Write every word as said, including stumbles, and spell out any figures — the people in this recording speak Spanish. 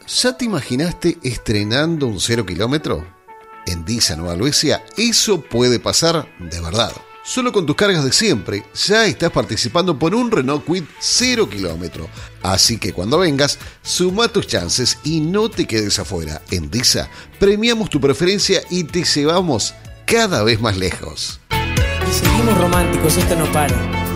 ¿Ya te imaginaste estrenando un cero kilómetro? En Disa Nueva Albesia eso puede pasar de verdad. Solo con tus cargas de siempre ya estás participando por un Renault Kwid cero kilómetro. Así que cuando vengas, suma tus chances y no te quedes afuera. En Disa premiamos tu preferencia y te llevamos cada vez más lejos. Y seguimos románticos, esto no para.